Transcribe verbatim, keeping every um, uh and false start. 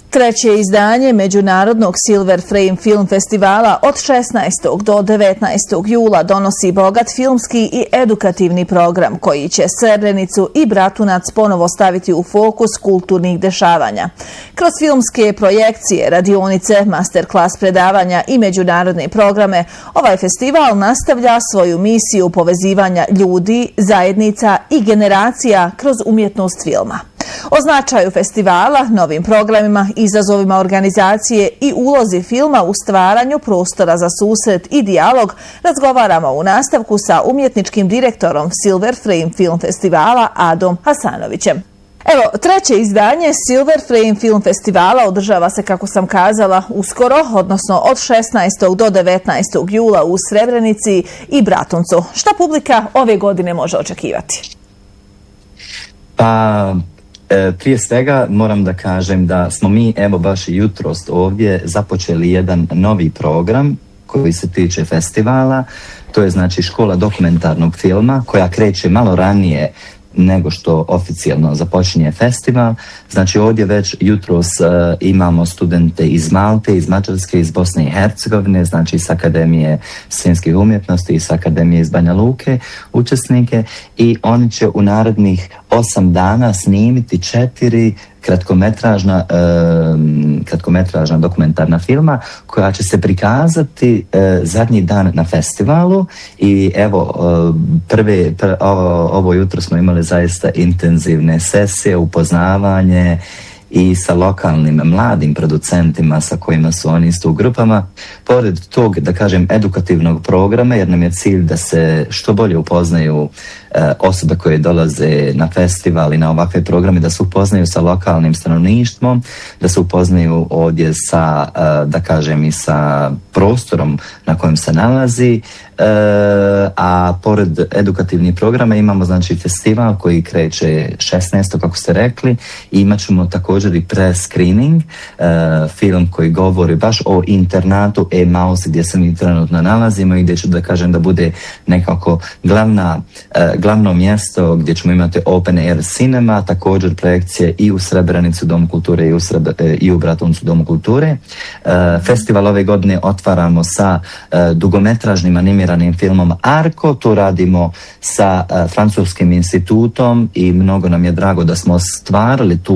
Treće izdanje Međunarodnog Silver Frame Film Festivala od šesnaestog do devetnaestog jula donosi bogat filmski i edukativni program koji će Srebrenicu i Bratunac ponovo staviti u fokus kulturnih dešavanja. Kroz filmske projekcije, radionice, masterclass predavanja i međunarodne programe, ovaj festival nastavlja svoju misiju povezivanja ljudi, zajednica i generacija kroz umjetnost filma. O značaju festivala, novim programima, izazovima organizacije i ulozi filma u stvaranju prostora za susret i dijalog razgovaramo u nastavku sa umjetničkim direktorom Silver Frame Film Festivala Adom Hasanovićem. Evo, treće izdanje Silver Frame Film Festivala održava se, kako sam kazala, uskoro, odnosno od šesnaestog do devetnaestog jula u Srebrenici i Bratuncu. Šta publika ove godine može očekivati? Pa... Prije svega moram da kažem da smo mi evo baš jutros ovdje započeli jedan novi program koji se tiče festivala. To je znači škola dokumentarnog filma koja kreće malo ranije nego što oficijalno započinje festival. Znači ovdje već jutros uh, imamo studente iz Malte, iz Mađarske, iz Bosne i Hercegovine, znači iz Akademije scenskih umjetnosti, iz Akademije iz Banja Luke, učesnike, i oni će u narednih osam dana snimiti četiri kratkometražna, uh, kratkometražna dokumentarna filma koja će se prikazati uh, zadnji dan na festivalu. I evo, uh, prve, pr, ovo, ovo jutro smo imali zaista intenzivne sesije, upoznavanje i sa lokalnim mladim producentima sa kojima su oni isto u grupama. Pored tog, da kažem, edukativnog programa, jer nam je cilj da se što bolje upoznaju e, osobe koje dolaze na festival i na ovakve programe, da se upoznaju sa lokalnim stanovništvom, da se upoznaju ovdje sa, e, da kažem, i sa prostorom na kojem se nalazi. E, a pored edukativnih programa imamo znači festival koji kreće šesnaestog kako ste rekli, i imat ćemo također i pre-screening, e, film koji govori baš o internatu Emaus gdje se mi trenutno nalazimo i gdje ću da kažem da bude nekako glavna, e, glavno mjesto gdje ćemo imati open air cinema, također projekcije i u Srebrenicu Domu kulture i u, Srebr, e, i u Bratuncu Domu kulture. E, festival ove godine otvaramo sa e, dugometražnim animiranim filmom Arko. To radimo sa uh, Francuskim institutom i mnogo nam je drago da smo stvarali tu